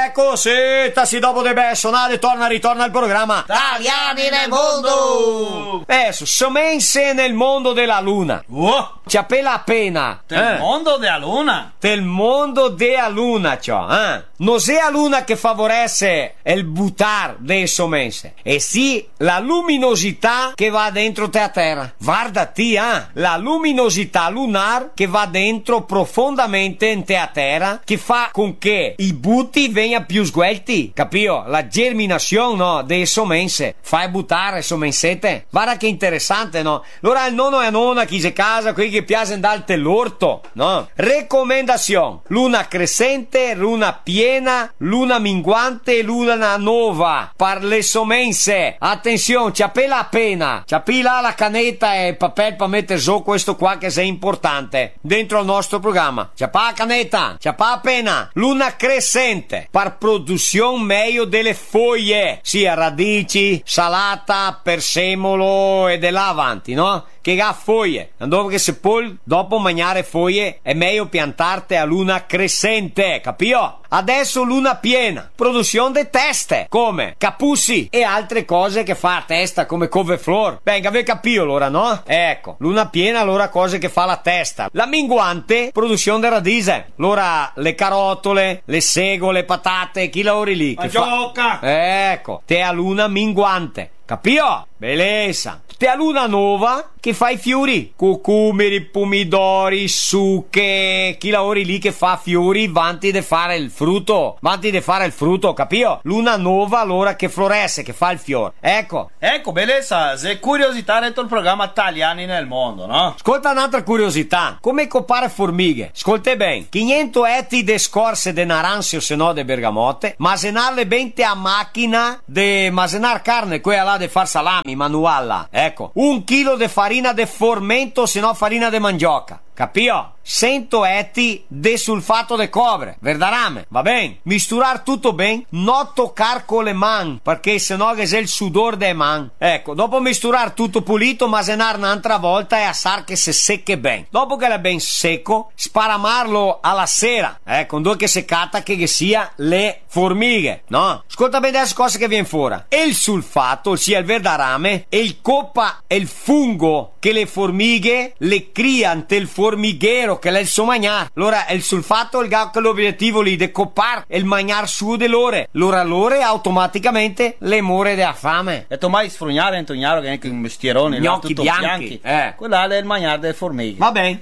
Ecco, sì, dopo deve suonare, ritorna il programma Italiani nel mondo. Adesso, semenze nel mondo della luna. C'è appena Del mondo della luna. Del mondo della luna, ciò, non sia la luna che favorece il buttar dei semenze, e sì la luminosità che va dentro te a terra. Guardati, la luminosità lunar che va dentro profondamente in te a terra, che fa con che i butti vengano più sguelti, capio? La germinazione, no, dei semenze, fai buttare semenzette. Guarda che interessante, no? Allora il nonno e la nonna chi si casa, quelli che piacciono dal l'orto, no? Raccomandazione: luna crescente, luna piena, luna minguante, luna nuova per le semenze. Attenzione, c'è appena la canetta e il papel per mettere su questo qua che è importante dentro il nostro programma. C'è la canetta, c'è appena luna crescente per produzione meglio delle foglie, sia radici, salata, persemolo e de là avanti, no? Che ha foglie, dopo che se poi dopo mangiare foglie è meglio piantarti a luna crescente, capio? Adesso luna piena, produzione di teste come capussi e altre cose che fa a testa come couve-flor. Venga, vi capio allora, no? Ecco, luna piena allora cose che fa la testa. La minguante, produzione di radise, allora le carotole, le segole, le patate, chi lavori lì? La gioca! Ecco, te a luna minguante. Capio? Bellezza. Te a luna nuova che fa i fiori, cucumeri, pomidori, sucche, chi lavori lì che fa fiori vanti di fare il frutto, capio? Luna nuova allora che floresse, che fa il fiore. Ecco, bellezza, se curiosità dentro il programma Italiani nel mondo, no? Ascolta un'altra curiosità, come copare formighe. Ascolta bene, 500 etti de scorse de naranze o se no de bergamote, masenarle bente a macchina de masenar carne, quella là de far salami, manualla. Ecco, 1 chilo de farina de formento, se no farina de mandioca. Capio? 100 etti de sulfato de cobre, verdarame, va bene? Misturar tutto bene, non toccar con le man, perché sennò che c'è il sudor dei man. Ecco, dopo misturar tutto pulito, masenar un'altra volta e assar che se secche bene. Dopo che l'è ben secco, sparamarlo alla sera, con due che seccata che sia le formighe, no? Ascolta bene adesso cose che viene fuori. E il sulfato, ossia il verdarame, e il coppa e il fungo che le formighe le criano del formighero che è il suo magnar. Allora il sulfato il gas che l'obiettivo lì de coppar e il magnar su de lore. L'ore automaticamente le more della fame. E tu mai sfrugnare in tugnaro che è un mestierone gnocchi bianchi. Quella è il magnar delle formighe. Va bene.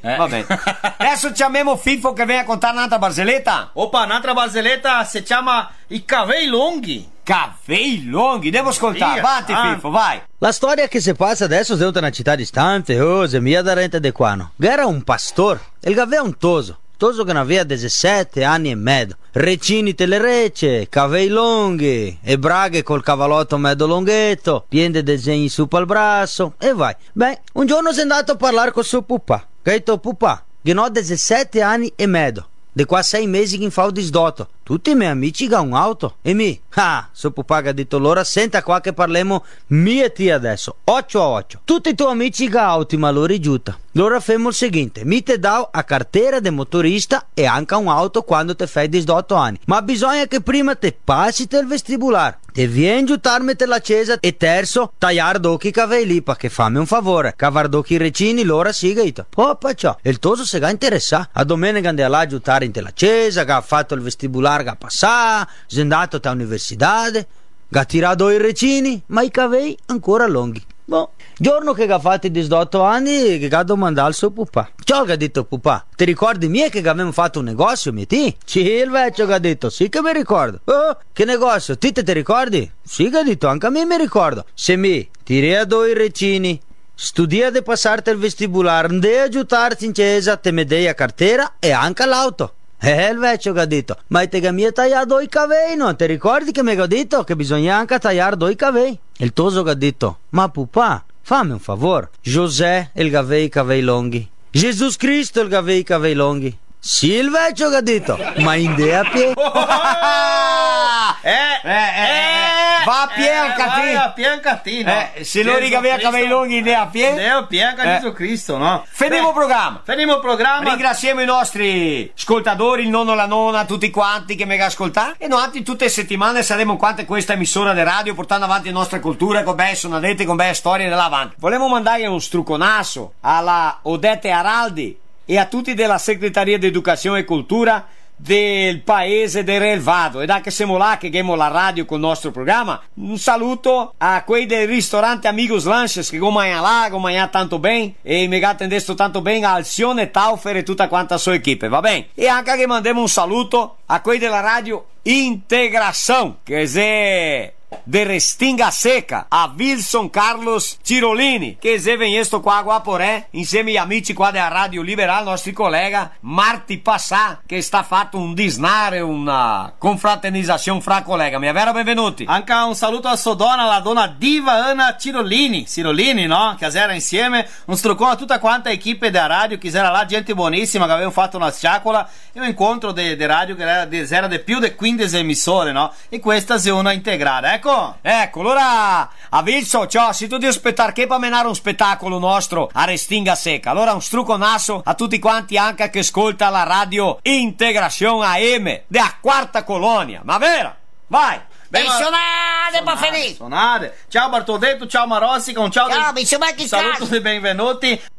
Adesso chiamiamo Fifo che viene a contare un'altra barzelletta. Un'altra barzelletta si chiama i capelli lunghi. Capelli lunghi, devo ascoltare. Avanti Fifo, vai. La storia che si passa adesso dentro una città distante, se mia da rente de quano. Era un pastor, il aveva un toso che ne aveva 17 anni e mezzo. Recini telerece, capelli lunghi e braghe col cavalotto mezzo lunghetto, piene di disegni su al braccio e vai. Beh, un giorno si è andato a parlare con suo pupà. Che ha detto pupà, che ho 17 anni e mezzo. De qua 6 mesi che in fa disdotto. Tutti i miei amici hanno un'auto. E mi? Suo papà ha detto allora, senta qua che parliamo mi e ti adesso. 8 a 8. Tutti i tuoi amici hanno auto, ma loro rigiuta. Allora facciamo il seguente. Mi te dau a cartera de motorista e anche un'auto quando te fai 18 anni. Ma bisogna che prima te passi il vestibular. Te vieni giutarmi la cesa e terzo, tagliare d'occhi i capelli, perché fammi un favore. Cavar d'occhi i recini, l'ora sigaito. Poppa ciò. E il toso se ga interessa. A domenica andai là a giutare in te la cesa, che ha fatto il vestibular, che ha passato, è andato a università, che ha tirato i recini, ma i capelli ancora lunghi. Boh. Giorno che ha fatto 18 anni che ha domandato al suo papà. Ciò che ha detto papà, ti ricordi mie che avevamo fatto un negozio, mie ti? Sì, il vecchio che ha detto, sì che mi ricordo. Oh, che negozio, ti ricordi? Sì che ha detto, anche a me mi ricordo. Se mi tiri a due recini, studia di passarti il vestibular, andai a aiutarti in chiesa, te me dei a cartera e anche l'auto. Il vecchio che ha detto, ma te che mi hai tagliato i capelli, non ti ricordi che mi ha detto che bisogna anche tagliare due capelli? Il toso che ha detto, ma papà, fammi un favore. José il che aveva i capelli lunghi, Gesù Cristo il che aveva i capelli lunghi. Sì, il vecchio che ha detto, ma in dea a piedi. Va a vai a Piancati. Piancati, no? Se non ricaveva cabelli lunghi né a Pie. Ne a Piancati Gesù Cristo, no? Finimo programma. Finimo il programma. Ringraziamo i nostri ascoltatori, il nonno, la nonna, tutti quanti che mega ascoltare. E noi tutte le settimane saremo quante questa emissora di radio portando avanti la nostra cultura con bei sonadetti, con bei storie dell'avanti. Volevo mandare un strucconasso alla Odette Araldi e a tutti della Segreteria di Educazione e Cultura del paese del Relvado, ed anche siamo là che abbiamo la radio con il nostro programma. Un saluto a quei del ristorante Amigos Lanches che gomanha là, gomanha tanto bene e mi attendesto tanto bene a Alcione Taufer e tutta quanta la sua equipe, va bene? E anche che mandiamo un saluto a quei della radio Integração, che è de Restinga Seca, a Wilson Carlos Cirolini, che se vengesto qua a Guaporé insieme agli amici qua della Radio Liberal, nostri collega Marti Passà, che sta fatto un disnare, una confraternizzazione fra collega. Mi avvero benvenuti. Anche un saluto a sua donna, la donna Diva Ana Cirolini, no? Che era insieme, un struccone a tutta quanta equipe della radio, che era là, gente buonissima, che avevano fatto una sciacola e un incontro di radio che era di più di 15 emissore, no? E questa è una integrata, ecco, allora a Vilso, ciao, se tu devi aspettare che per menare un spettacolo nostro a Restinga Seca, allora un strucconasso a tutti quanti anche che ascolta la radio Integrazione AM della quarta colonia, ma vera? Vai! Pensionate, pa' felice. Ciao Bartoldetto, ciao Marossica, un ciao Ciao, mi ci becchi saluto caso. di benvenuti.